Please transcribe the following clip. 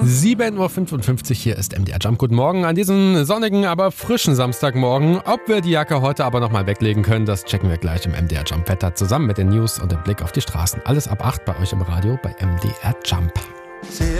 7.55 Uhr, hier ist MDR Jump. Guten Morgen an diesem sonnigen, aber frischen Samstagmorgen. Ob wir die Jacke heute aber nochmal weglegen können, das checken wir gleich im MDR Jump Wetter zusammen mit den News und dem Blick auf die Straßen. Alles ab 8 bei euch im Radio bei MDR Jump.